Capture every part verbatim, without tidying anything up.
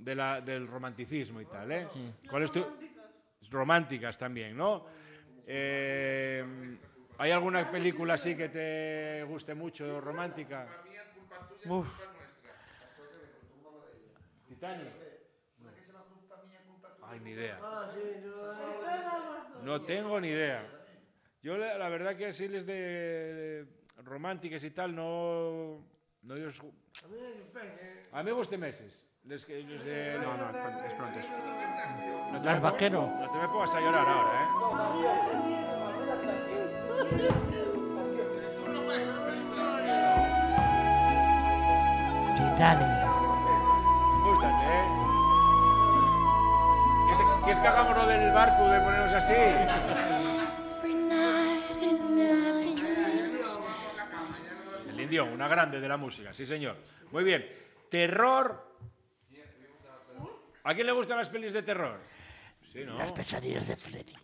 de la, del romanticismo y tal, ¿eh? Sí. ¿Cuál es tu...? Románticas también, ¿no? Eh, ¿Hay alguna película así que te guste mucho, romántica? Uf. ¿Titanic? No. Ay, ni idea. No tengo ni idea. Yo la, la verdad que así les de, de románticas y tal, no... no yo, a mí me gustan meses. Les, les de, no, no, es pronto. Es pronto. No Las vaquero. No te me pongas a llorar ahora, ¿eh? Titanic. Me gustan, ¿eh? ¿Quieres, ¿Quieres que hagamos lo del barco, de ponernos así? El Indio, una grande de la música, sí señor. Muy bien. Terror. ¿A quién le gustan las pelis de terror? Sí, ¿no? Las pesadillas de Freddy.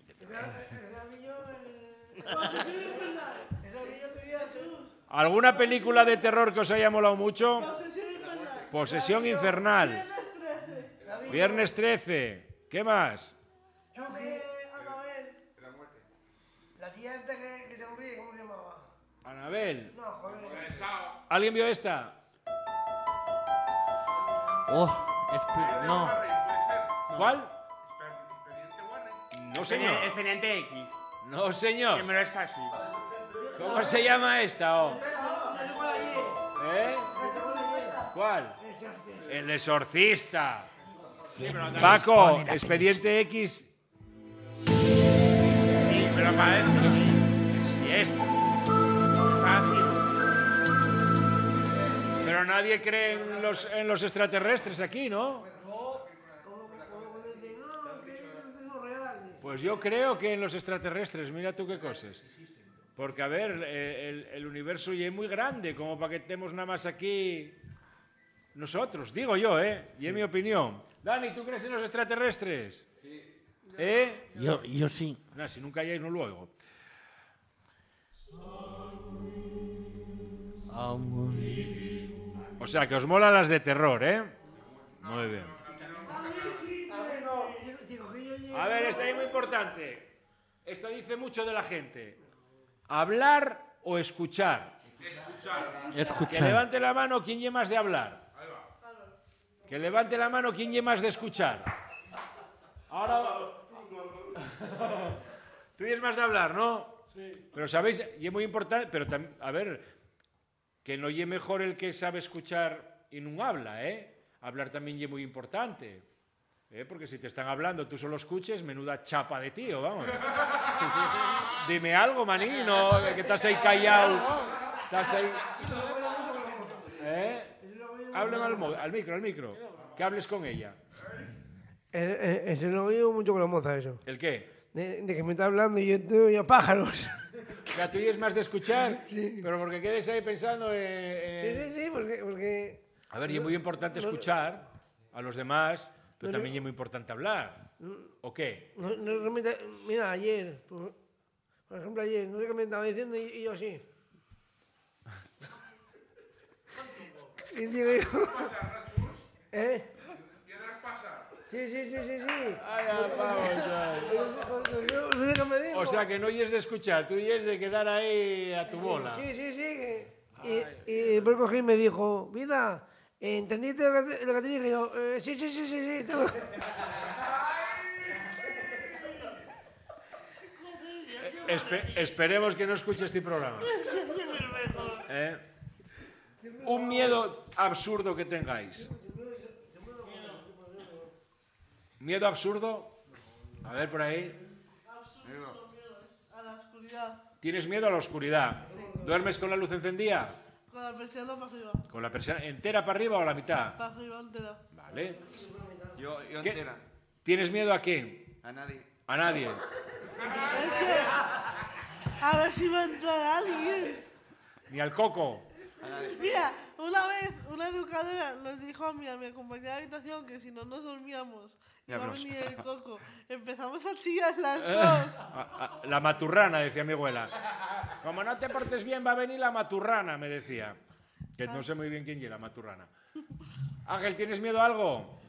¿Alguna película de terror que os haya molado mucho? Posesión Infernal. Viernes trece. ¿Qué más? Yo que Anabel. La tía esta que, que se ríe, ¿cómo se llamaba? Anabel. No, joder. ¿Alguien vio esta? Oh, no. ¿Cuál? No, señor. Expediente X. No, señor. Que me lo es casi. ¿Cómo se llama esta? Oh? ¿Eh? ¿Cuál? El Exorcista. Paco, Expediente X. Sí, pero para esto. Sí, esta. Fácil. Pero nadie cree en los, en los extraterrestres aquí, ¿no? Pues yo creo que en los extraterrestres, mira tú qué cosas. Porque, a ver, el, el universo ya es muy grande, como para que estemos nada más aquí nosotros, digo yo, ¿eh? Y es mi opinión. Dani, ¿tú crees en los extraterrestres? Sí. ¿Eh? Yo, yo sí. No, si nunca hayáis, no lo oigo. O sea, que os molan las de terror, ¿eh? Muy bien. A ver, esta es muy importante. Esto dice mucho de la gente. ¿Hablar o escuchar? Escuchar. Escuchar. Que levante la mano quien lleve más de hablar. Que levante la mano quien lleve más de escuchar. Ahora... Tú lleves más de hablar, ¿no? Sí. Pero sabéis, y es muy importante, pero también, a ver, que no lleve mejor el que sabe escuchar y no habla, ¿eh? Hablar también es muy importante. ¿Eh? Porque si te están hablando, tú solo escuches, menuda chapa de tío, vamos. Dime algo, maní, no, que estás ahí callado. Estás ahí... ¿Eh? Háblame al, al micro, al micro. Que hables con ella. Eh, eh, se lo oigo mucho con la moza, eso. ¿El qué? De, de que me está hablando y yo estoy a pájaros. O sea, tú es más de escuchar, Sí. pero porque quedes ahí pensando en... en... Sí, sí, sí, porque... porque... A ver, y es muy importante escuchar a los demás, pero no, también es muy importante hablar. ¿O qué? No, no, realmente, mira, ayer, por, por ejemplo, ayer, no sé qué me estaba diciendo y, y yo así. Y digo yo... ¿Eh? Sí, sí, sí, sí, sí. Ay, vamos, No sé qué me dijo. o sea, que no oyes de escuchar, tú oyes de quedar ahí a tu bola. Sí, sí, sí. Que, y, y después cogí y me dijo, vida, ¿entendiste lo que te, lo que te dije? Y yo, eh, sí, sí, sí, sí, sí. Tengo... Espe- esperemos que no escuche este programa. ¿Eh? Un miedo absurdo que tengáis. ¿Miedo absurdo? A ver, por ahí. Absurdo, miedo a la oscuridad. ¿Tienes miedo a la oscuridad? ¿Duermes con la luz encendida? Con la persiana para arriba. ¿Con la persiana entera para arriba o la mitad? Para arriba entera. Vale. Yo, yo ¿Qué? entera. ¿Tienes miedo a qué? A nadie. A nadie. Es que... A ver si va a entrar alguien. Ni al coco. A nadie. Mira, una vez una educadora nos dijo a mí, a mi compañera de habitación, que si no nos dormíamos iba a Diablos. venir el coco. Empezamos a chillar las Eh, dos. a- a- La maturrana, decía mi abuela. Como no te portes bien, va a venir la maturrana, me decía. Que no sé muy bien quién es la maturrana. Ángel, ¿tienes miedo a algo?